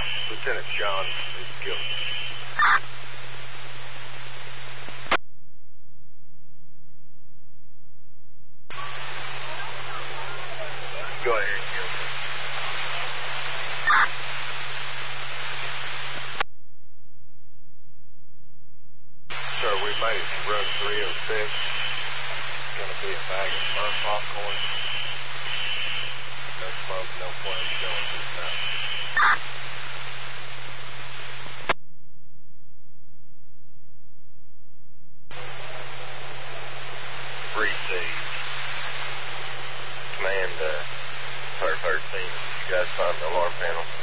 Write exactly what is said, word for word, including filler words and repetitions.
Lieutenant John is guilty. Go ahead, Gilbert. Sir, we made it to road three oh six. It's going to be a bag of burnt popcorn. No smoke, no flames going through the night. Received. Command, uh, thirteen. You guys find the alarm panel.